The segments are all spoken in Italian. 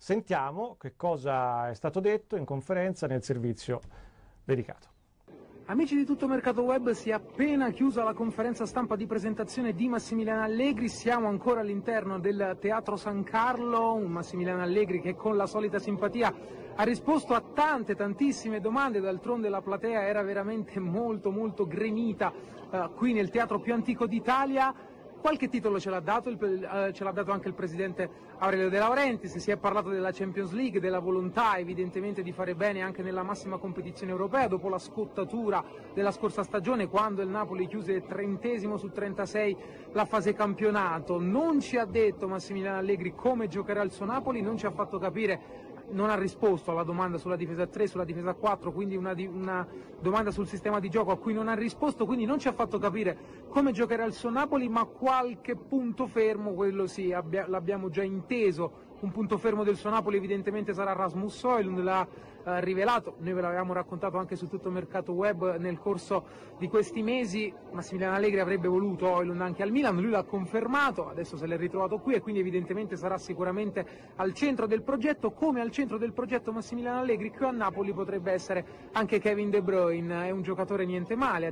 Sentiamo che cosa è stato detto in conferenza nel servizio dedicato. Amici di Tutto Mercato Web, si è appena chiusa la conferenza stampa di presentazione di Massimiliano Allegri. Siamo ancora all'interno del Teatro San Carlo, un Massimiliano Allegri che con la solita simpatia ha risposto a tantissime domande. D'altronde la platea era veramente molto gremita qui nel teatro più antico d'Italia. Qualche titolo ce l'ha dato anche il presidente Aurelio De Laurentiis. Si è parlato della Champions League, della volontà evidentemente di fare bene anche nella massima competizione europea dopo la scottatura della scorsa stagione, quando il Napoli chiuse 30° su 36 la fase campionato. Non ci ha detto Massimiliano Allegri come giocherà il suo Napoli, non ci ha fatto capire, non ha risposto alla domanda sulla difesa 3, sulla difesa 4, quindi una domanda sul sistema di gioco a cui non ha risposto, quindi non ci ha fatto capire come giocherà il suo Napoli, ma qualche punto fermo, quello sì, l'abbiamo già inteso. Un punto fermo del suo Napoli evidentemente sarà Rasmus Højlund, l'ha rivelato, noi ve l'avevamo raccontato anche su Tutto Mercato Web nel corso di questi mesi. Massimiliano Allegri avrebbe voluto Højlund anche al Milan, lui l'ha confermato, adesso se l'è ritrovato qui e quindi evidentemente sarà sicuramente al centro del progetto, come al centro del progetto Massimiliano Allegri qui a Napoli potrebbe essere anche Kevin De Bruyne. È un giocatore niente male, ha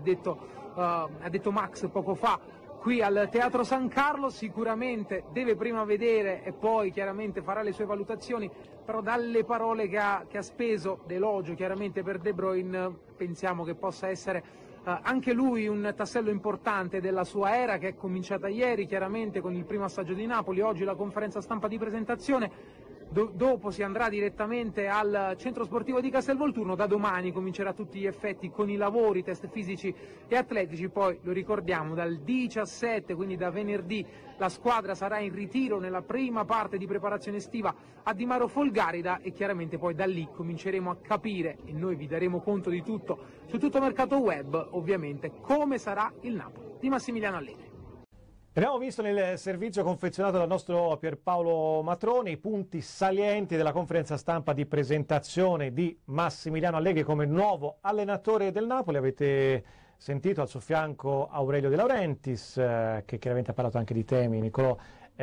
detto Max poco fa. Qui al Teatro San Carlo sicuramente deve prima vedere e poi chiaramente farà le sue valutazioni, però dalle parole che ha speso, d'elogio chiaramente per De Bruyne, pensiamo che possa essere anche lui un tassello importante della sua era che è cominciata ieri chiaramente con il primo assaggio di Napoli, oggi la conferenza stampa di presentazione. Dopo si andrà direttamente al centro sportivo di Castelvolturno, da domani comincerà a tutti gli effetti con i lavori, test fisici e atletici, poi lo ricordiamo dal 17, quindi da venerdì, la squadra sarà in ritiro nella prima parte di preparazione estiva a Di Maro Folgarida e chiaramente poi da lì cominceremo a capire, e noi vi daremo conto di tutto su Tutto Mercato Web ovviamente, come sarà il Napoli di Massimiliano Allegri. Abbiamo visto nel servizio confezionato dal nostro Pierpaolo Matrone i punti salienti della conferenza stampa di presentazione di Massimiliano Allegri come nuovo allenatore del Napoli. Avete sentito al suo fianco Aurelio De Laurentiis, che chiaramente ha parlato anche di temi, Nicolò,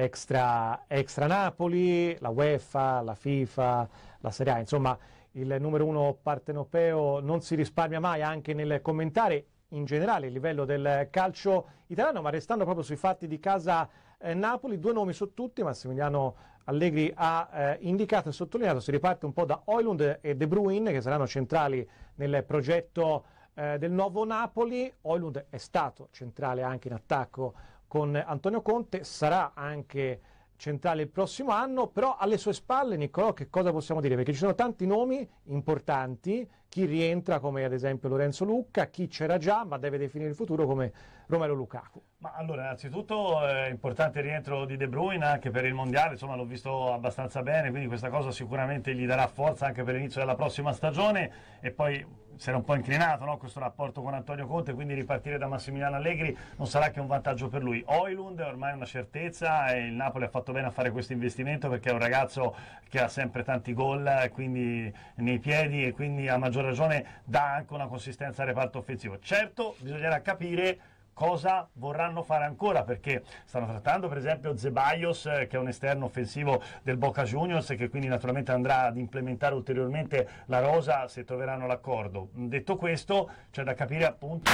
extra Napoli, la UEFA, la FIFA, la Serie A, insomma il numero uno partenopeo non si risparmia mai anche nel commentare in generale il livello del calcio italiano, ma restando proprio sui fatti di casa Napoli, due nomi su tutti Massimiliano Allegri ha indicato e sottolineato. Si riparte un po' da Højlund e De Bruyne, che saranno centrali nel progetto del nuovo Napoli. Højlund è stato centrale anche in attacco con Antonio Conte, sarà anche centrale il prossimo anno, però alle sue spalle, Niccolò, che cosa possiamo dire? Perché ci sono tanti nomi importanti, chi rientra come ad esempio Lorenzo Lucca, chi c'era già ma deve definire il futuro come Romelu Lukaku. Ma allora, innanzitutto è importante il rientro di De Bruyne anche per il mondiale, insomma l'ho visto abbastanza bene, quindi questa cosa sicuramente gli darà forza anche per l'inizio della prossima stagione. E poi si era un po' inclinato, no, questo rapporto con Antonio Conte, quindi ripartire da Massimiliano Allegri non sarà che un vantaggio per lui. Højlund è ormai una certezza e il Napoli ha fatto bene a fare questo investimento perché è un ragazzo che ha sempre tanti gol quindi nei piedi, e quindi a maggior ragione dà anche una consistenza al reparto offensivo. Certo, bisognerà capire cosa vorranno fare ancora, perché stanno trattando per esempio Ceballos, che è un esterno offensivo del Boca Juniors e che quindi naturalmente andrà ad implementare ulteriormente la rosa se troveranno l'accordo. Detto questo, c'è da capire appunto.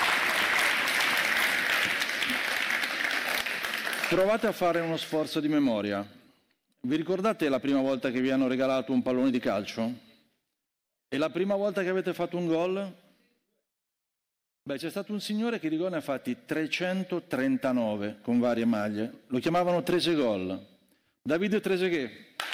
Provate a fare uno sforzo di memoria. Vi ricordate la prima volta che vi hanno regalato un pallone di calcio? E la prima volta che avete fatto un gol? Beh, c'è stato un signore che di gol ne ha fatti 339 con varie maglie. Lo chiamavano Trezeguet. Davide Trezeguet.